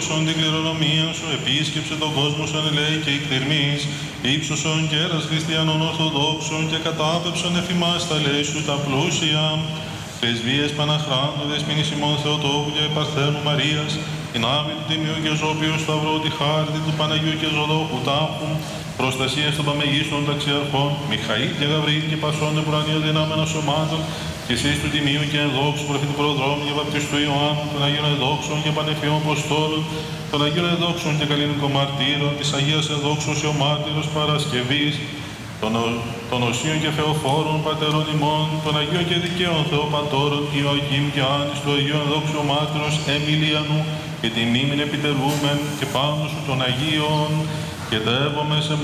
ευλόγησον την κληρονομία σου, επίσκεψε τον κόσμο σαν ελέη και εκτερμής, ύψωσον κέρας χριστιανών ορθοδόξων και κατάπεψον εφημάς τα λέει σου τα πλούσια. Πρεσβείες Παναχράντου, δεσποινής ημών Θεοτόκου και Παρθένου Μαρίας, την άμυ του Τιμίου και Ζώπιου Σταυρό, τη χάρτη του Παναγίου και Ζωδόχου Τάφου, προστασία των παμεγίστων ταξιαρχών, Μιχαήλ και Γαβρίλ και πασών επουρανίων δυνάμενων σωμάτων, και εσείς του Τιμίου και ενδόξου προφήτου προδρόμου και βαπτιστού Ιωάννου, των Αγίων Εδόξων και Πανεφιών Αποστόλων, των Αγίων Εδόξων και Καλλινικών Μαρτύρων, της Αγίας Εδόξος και ο Μάρτυρος Παρασκευής, των Οσίων και Θεοφόρων Πατερών ημών, των Αγίων και Δικαίων Θεοπατώρων Ιωακήμ και Άνης, του Αγίου Ενδόξου Μάρτυρος Εμιλιανού, και τιμήμην επιτελούμεν και πάνω σου των Αγίων, και δεύομαι σε